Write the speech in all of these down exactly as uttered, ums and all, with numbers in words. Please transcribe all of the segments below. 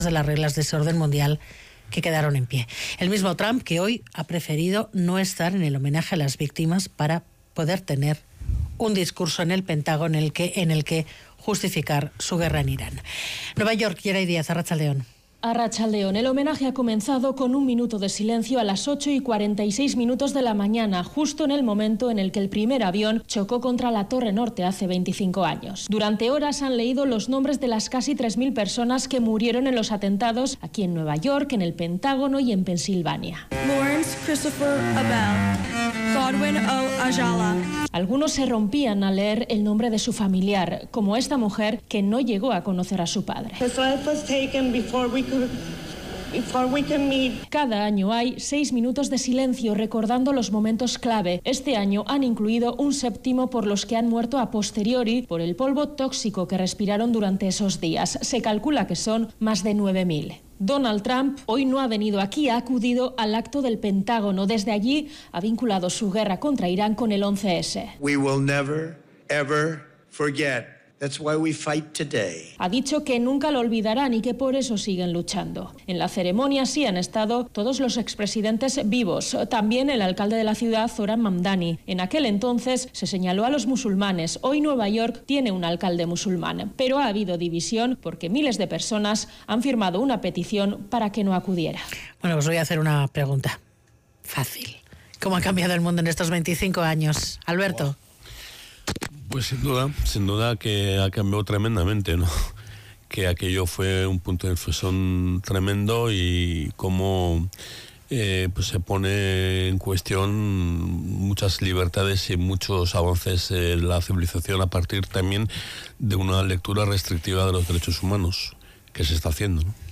de las reglas de ese orden mundial que quedaron en pie. El mismo Trump que hoy ha preferido no estar en el homenaje a las víctimas para poder tener un discurso en el Pentágono en el que, en el que justificar su guerra en Irán. Nueva York, Yeray Díaz, Arratsaldeon. Arratsaldeon. El homenaje ha comenzado con un minuto de silencio a las ocho y cuarenta y seis minutos de la mañana, justo en el momento en el que el primer avión chocó contra la Torre Norte hace veinticinco años. Durante horas han leído los nombres de las casi tres mil personas que murieron en los atentados aquí en Nueva York, en el Pentágono y en Pensilvania. Lawrence Christopher Abel, Godwin O. Ajala. Algunos se rompían al leer el nombre de su familiar, como esta mujer que no llegó a conocer a su padre. Cada año hay seis minutos de silencio recordando los momentos clave. Este año han incluido un séptimo por los que han muerto a posteriori por el polvo tóxico que respiraron durante esos días. Se calcula que son más de nueve mil. Donald Trump hoy no ha venido aquí, ha acudido al acto del Pentágono. Desde allí ha vinculado su guerra contra Irán con el once ese. We will never, ever forget. That's why we fight today. Ha dicho que nunca lo olvidarán y que por eso siguen luchando. En la ceremonia sí han estado todos los expresidentes vivos, también el alcalde de la ciudad, Zoran Mamdani. En aquel entonces se señaló a los musulmanes. Hoy Nueva York tiene un alcalde musulmán, pero ha habido división porque miles de personas han firmado una petición para que no acudiera. Bueno, os voy a hacer una pregunta fácil. ¿Cómo ha cambiado el mundo en estos veinticinco años? Alberto. Wow. Pues sin duda, sin duda que ha cambiado tremendamente, ¿no? Que aquello fue un punto de inflexión tremendo y cómo eh, pues se pone en cuestión muchas libertades y muchos avances en la civilización a partir también de una lectura restrictiva de los derechos humanos que se está haciendo, ¿no?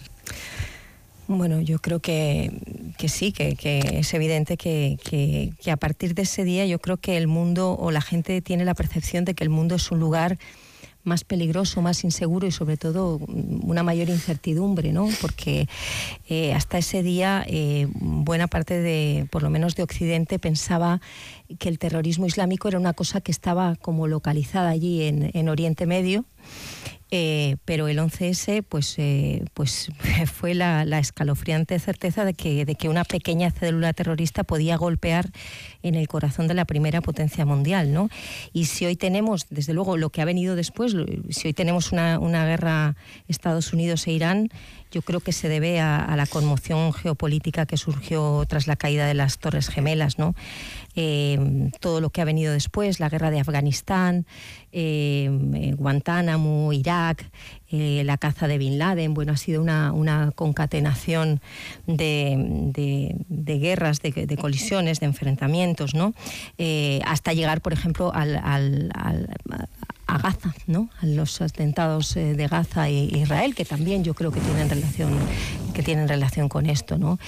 Bueno, yo creo que, que sí, que, que es evidente que, que, que a partir de ese día yo creo que el mundo o la gente tiene la percepción de que el mundo es un lugar más peligroso, más inseguro y sobre todo una mayor incertidumbre, ¿no? Porque eh, hasta ese día eh, buena parte de, por lo menos de Occidente, pensaba que el terrorismo islámico era una cosa que estaba como localizada allí en, en Oriente Medio. Eh, pero el once ese pues, eh, pues fue la, la escalofriante certeza de que, de que una pequeña célula terrorista podía golpear en el corazón de la primera potencia mundial, ¿no? Y si hoy tenemos, desde luego, lo que ha venido después, si hoy tenemos una, una guerra Estados Unidos e Irán, yo creo que se debe a, a la conmoción geopolítica que surgió tras la caída de las Torres Gemelas, ¿no? Eh, todo lo que ha venido después, la guerra de Afganistán, eh, Guantánamo, Irak, eh, la caza de Bin Laden. Bueno, ha sido una, una concatenación de, de, de guerras, de, de colisiones, de enfrentamientos, ¿no? Eh, hasta llegar, por ejemplo, al, al, al a Gaza, ¿no? A los atentados de Gaza e Israel, que también yo creo que tienen relación, que tienen relación con esto, ¿no?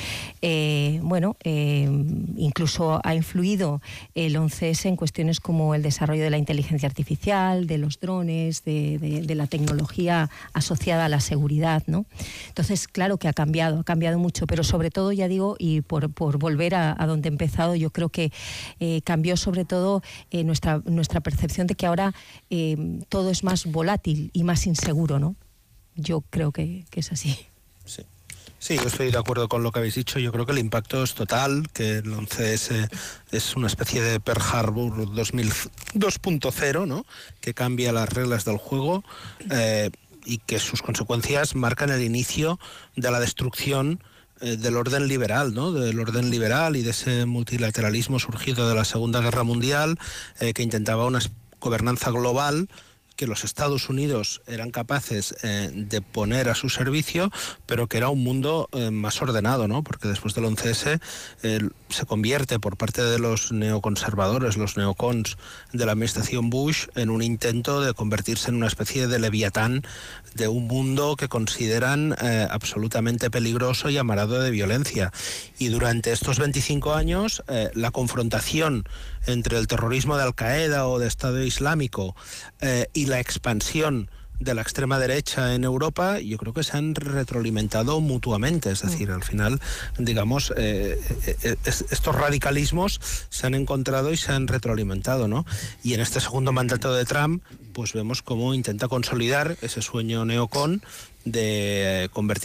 Eh, bueno, eh, incluso ha influido el once ese en cuestiones como el desarrollo de la inteligencia artificial, de los drones, de, de, de la tecnología asociada a la seguridad, ¿no? Entonces, claro que ha cambiado, ha cambiado mucho, pero sobre todo, ya digo, y por, por volver a, a donde he empezado, yo creo que eh, cambió sobre todo eh, nuestra, nuestra percepción de que ahora eh, todo es más volátil y más inseguro, ¿no? Yo creo que, que es así. Sí. Sí, yo estoy de acuerdo con lo que habéis dicho. Yo creo que el impacto es total, que el once ese es una especie de Pearl Harbor dos punto cero, ¿no? Que cambia las reglas del juego eh, y que sus consecuencias marcan el inicio de la destrucción eh, del orden liberal, ¿no? Del orden liberal y de ese multilateralismo surgido de la Segunda Guerra Mundial eh, que intentaba una gobernanza global que los Estados Unidos eran capaces eh, de poner a su servicio, pero que era un mundo eh, más ordenado, ¿no? Porque después del once ese eh, se convierte por parte de los neoconservadores, los neocons de la administración Bush, en un intento de convertirse en una especie de leviatán de un mundo que consideran eh, absolutamente peligroso y amarado de violencia. Y durante estos veinticinco años, eh, la confrontación entre el terrorismo de Al-Qaeda o de Estado Islámico eh, y la expansión de la extrema derecha en Europa, yo creo que se han retroalimentado mutuamente. Es decir, al final, digamos, eh, eh, estos radicalismos se han encontrado y se han retroalimentado, ¿no? Y en este segundo mandato de Trump, pues vemos cómo intenta consolidar ese sueño neocon de convertir